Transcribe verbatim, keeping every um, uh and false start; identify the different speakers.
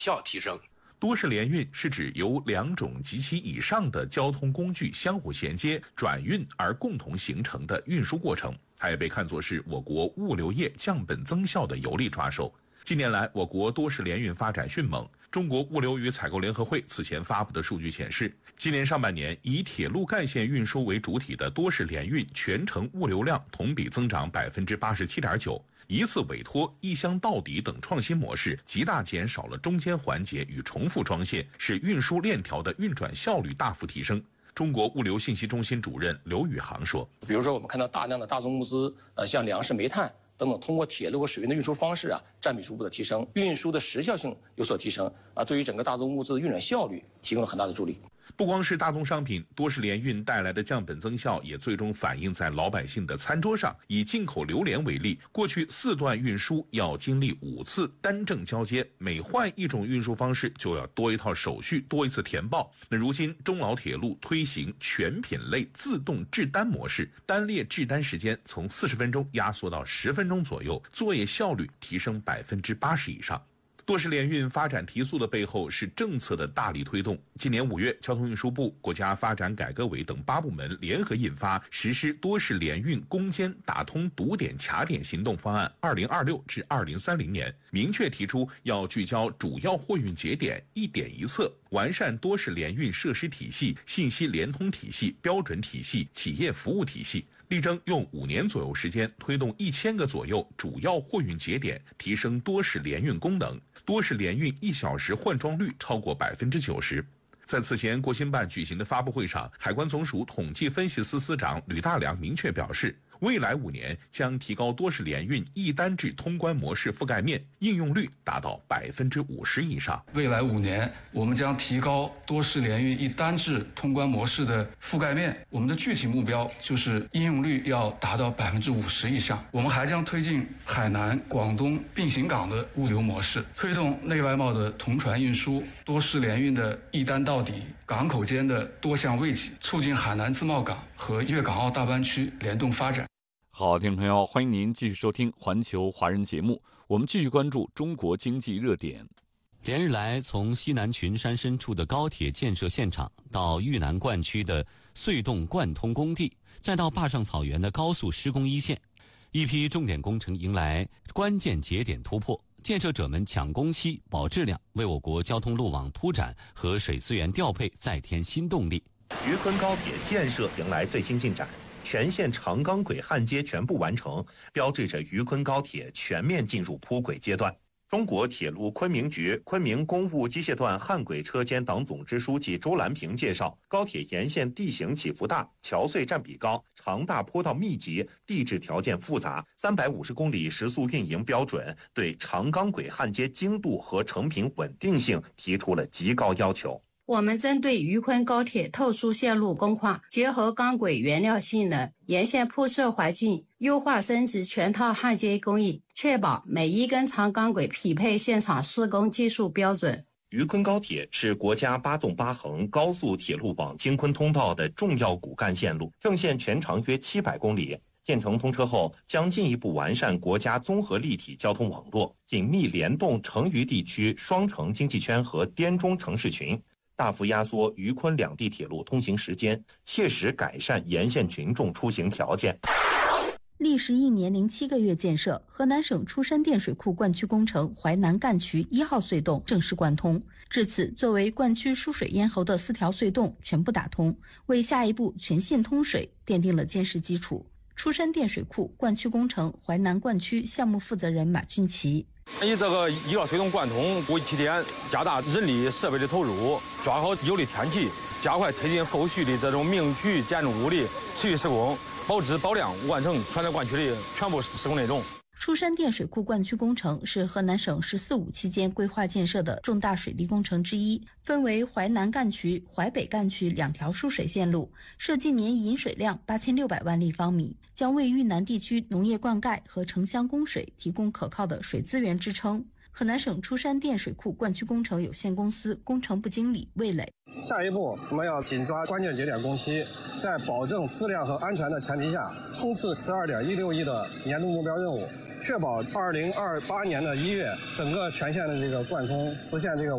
Speaker 1: 效提升。
Speaker 2: 多式联运是指由两种及其以上的交通工具相互衔接、转运而共同形成的运输过程，它也被看作是我国物流业降本增效的有力抓手。近年来，我国多式联运发展迅猛。中国物流与采购联合会此前发布的数据显示，今年上半年以铁路干线运输为主体的多式联运全程物流量同比增长百分之八十七点九，一次委托、一箱到底等创新模式，极大减少了中间环节与重复装线，使运输链条的运转效率大幅提升。中国物流信息中心主任刘宇航说：“
Speaker 3: 比如说，我们看到大量的大宗物资，呃，像粮食、煤炭等等，通过铁路和水运的运输方式啊，占比逐步的提升，运输的时效性有所提升啊，对于整个大宗物资的运转效率提供了很大的助力。”
Speaker 2: 不光是大宗商品，多式联运带来的降本增效也最终反映在老百姓的餐桌上。以进口榴莲为例，过去四段运输要经历五次单证交接，每换一种运输方式就要多一套手续，多一次填报。那如今中老铁路推行全品类自动制单模式，单列制单时间从四十分钟压缩到十分钟左右，作业效率提升百分之八十以上。多式联运发展提速的背后是政策的大力推动。今年五月，交通运输部、国家发展改革委等八部门联合印发《实施多式联运攻坚打通堵点卡点行动方案（二零二六至二零三零年）》，明确提出要聚焦主要货运节点，一点一策，完善多式联运设施体系、信息联通体系、标准体系、企业服务体系，力争用五年左右时间推动一千个左右主要货运节点提升多式联运功能。多式联运一小时换装率超过百分之九十。在此前国新办举行的发布会上，海关总署统计分析司司长吕大良明确表示，未来五年将提高多式联运一单制通关模式覆盖面，应用率达到百分之五十以上。
Speaker 4: 未来五年，我们将提高多式联运一单制通关模式的覆盖面。我们的具体目标就是应用率要达到百分之五十以上。我们还将推进海南、广东并行港的物流模式，推动内外贸的同船运输，多式联运的一单到底，港口间的多项位企，促进海南自贸港和粤港澳大湾区联动发展。
Speaker 5: 好，听众朋友，欢迎您继续收听环球华人节目，我们继续关注中国经济热点。
Speaker 6: 连日来，从西南群山深处的高铁建设现场，到豫南灌区的隧洞贯通工地，再到坝上草原的高速施工一线，一批重点工程迎来关键节点突破，建设者们抢工期、保质量，为我国交通路网铺展和水资源调配再添新动力。
Speaker 7: 渝昆高铁建设迎来最新进展，全线长钢轨焊接全部完成，标志着渝昆高铁全面进入铺轨阶段。中国铁路昆明局昆明公务机械段焊轨车间党总支书记周兰平介绍，高铁沿线地形起伏大，桥隧占比高，长大坡道密集，地质条件复杂，三百五十公里时速运营标准对长钢轨焊接精度和成品稳定性提出了极高要求。
Speaker 8: 我们针对渝昆高铁特殊线路工况，结合钢轨原料性能、沿线铺设环境，优化升级全套焊接工艺，确保每一根长钢轨匹配现场施工技术标准。
Speaker 7: 渝昆高铁是国家八纵八横高速铁路网京昆通道的重要骨干线路，正线全长约七百公里。建成通车后，将进一步完善国家综合立体交通网络，紧密联动成渝地区双城经济圈和滇中城市群，大幅压缩渝昆两地铁路通行时间，切实改善沿线群众出行条件。
Speaker 9: 历时一年零七个月建设，河南省出山电水库灌区工程淮南干渠一号隧洞正式贯通。至此，作为灌区输水咽喉的四条隧洞全部打通，为下一步全线通水奠定了坚实基础。出山电水库灌区工程淮南灌区项目负责人马俊奇：
Speaker 10: 以这个一号隧洞贯通为起点，加大人力设备的投入，抓好有利天气，加快推进后续的这种明渠建筑物的持续施工，保质保量，完成全段灌区的全部施工内容。
Speaker 9: 出山电水库灌区工程是河南省“十四五”期间规划建设的重大水利工程之一，分为淮南干渠、淮北干渠两条输水线路，设计年引水量八千六百万立方米，将为豫南地区农业灌溉和城乡供水提供可靠的水资源支撑。河南省出山电水库灌区工程有限公司工程部经理魏磊：
Speaker 11: 下一步我们要紧抓关键节点工期，在保证质量和安全的前提下，冲刺十二点一六亿的年度目标任务，确保二零二八年的一月整个全线的这个贯通，实现这个